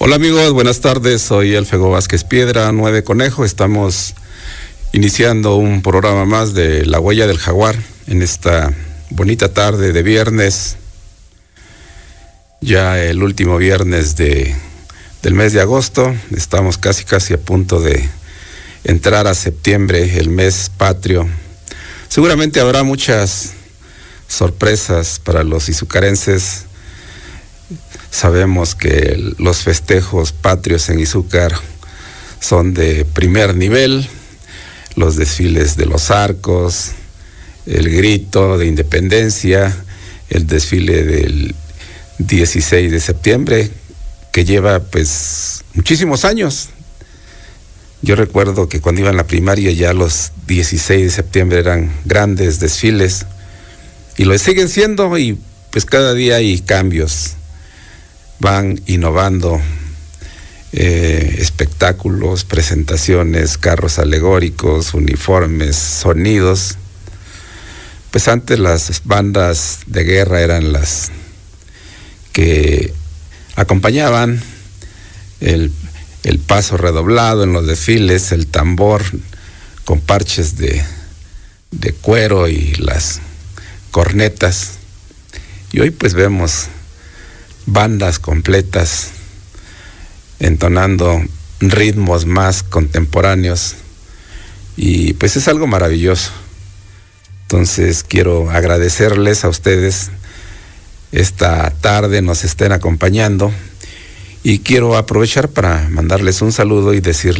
Hola amigos, buenas tardes, soy Elfego Vázquez Piedra, 9 Conejo. Estamos iniciando un programa más de La Huella del Jaguar en esta bonita tarde de viernes, ya el último viernes del mes de agosto. Estamos casi a punto de entrar a septiembre, el mes patrio. Seguramente habrá muchas sorpresas para los izucarenses. Sabemos que los festejos patrios en Izúcar son de primer nivel, los desfiles de los arcos, el grito de independencia, el desfile del 16 de septiembre, que lleva pues muchísimos años. Yo recuerdo que cuando iba en la primaria ya los 16 de septiembre eran grandes desfiles, y lo siguen siendo, y pues cada día hay cambios. Van innovando espectáculos, presentaciones, carros alegóricos, uniformes, sonidos. Pues antes las bandas de guerra eran las que acompañaban el paso redoblado en los desfiles, el tambor con parches de cuero y las cornetas. Y hoy pues vemos bandas completas entonando ritmos más contemporáneos, y pues es algo maravilloso. Entonces quiero agradecerles a ustedes esta tarde, nos estén acompañando, y quiero aprovechar para mandarles un saludo y decirles